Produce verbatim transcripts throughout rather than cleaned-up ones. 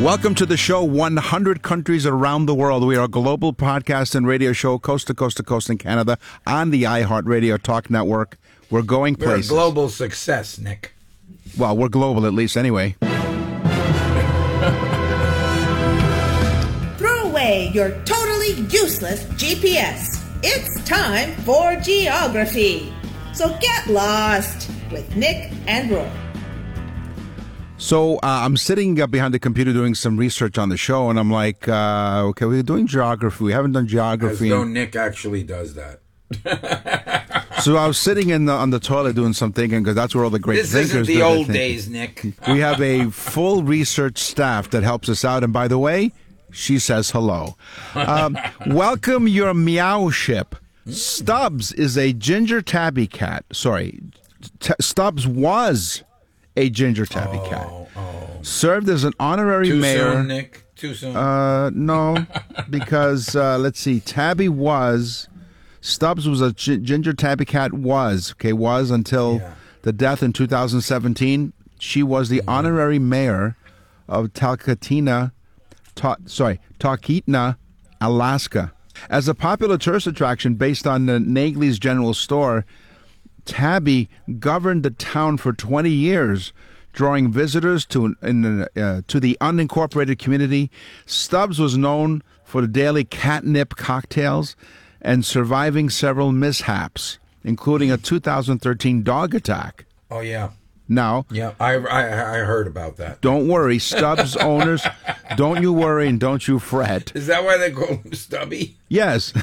Welcome to the show, one hundred countries around the world. We are a global podcast and radio show, coast to coast to coast in Canada, on the iHeartRadio Talk Network. We're going We're places. a global success, Nick. Well, we're global at least anyway. Throw away your totally useless G P S. It's time for geography. So get lost with Nick and Roy. So uh, I'm sitting uh, behind the computer doing some research on the show, and I'm like, uh, okay, we're doing geography. We haven't done geography. As though Nick actually does that. So I was sitting in the, on the toilet doing some thinking, because that's where all the great This thinkers isn't do the their old thinking. days, Nick. We have a full research staff that helps us out. And by the way, she says hello. Um, welcome your meow ship. Stubbs is a ginger tabby cat. Sorry, T- Stubbs was a ginger tabby oh, cat. Oh. Served as an honorary Too mayor. soon, Nick. Too soon. Uh, no, because uh, let's see. Tabby was Stubbs was a gi- ginger tabby cat. Was okay was until Yeah. the death in two thousand seventeen. She was the Mm-hmm. honorary mayor of Talkeetna, Ta- sorry, Talkeetna, Alaska. As a popular tourist attraction based on the Nagley's General Store, Tabby governed the town for twenty years, drawing visitors to in, uh, to the unincorporated community. Stubbs was known for the daily catnip cocktails and surviving several mishaps, including a two thousand thirteen dog attack. oh, yeah. Now, Yeah, I, I, I heard about that. don't worry, Stubbs owners, don't you worry and don't you fret. Is that why they call him Stubby? Yes.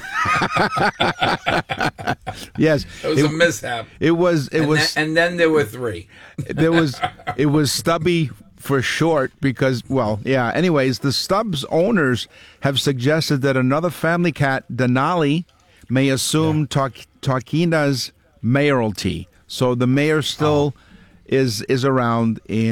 Yes. It was a mishap. It was it and, was then, and then there were three. there was it was Stubby for short because, well, yeah. Anyways, the Stubbs owners have suggested that another family cat, Denali, may assume yeah. Talkeetna's mayoralty. So the mayor still oh. is is around in